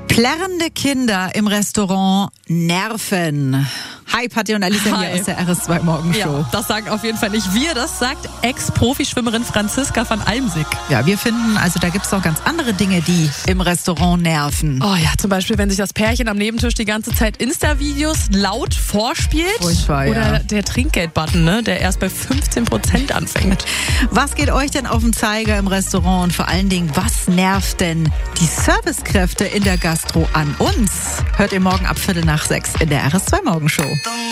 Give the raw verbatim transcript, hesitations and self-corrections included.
Plärrende Kinder im Restaurant nerven. Hi, Patti und Alicia Hi. hier aus der R S zwei Morgenshow. Ja, das sagen auf jeden Fall nicht wir, das sagt Ex-Profischwimmerin Franziska van Almsick. Ja, wir finden, also da gibt's auch ganz andere Dinge, die im Restaurant nerven. Oh ja, zum Beispiel, wenn sich das Pärchen am Nebentisch die ganze Zeit Insta-Videos laut vorspielt. Furchtbar, Oder ja. der Trinkgeld-Button, ne, der erst bei fünfzehn Prozent anfängt. Was geht euch denn auf den Zeiger im Restaurant? Und vor allen Dingen, was nervt denn die Servicekräfte in der Gastro an uns? Hört ihr morgen ab Viertel nach sechs in der R S zwei Morgenshow.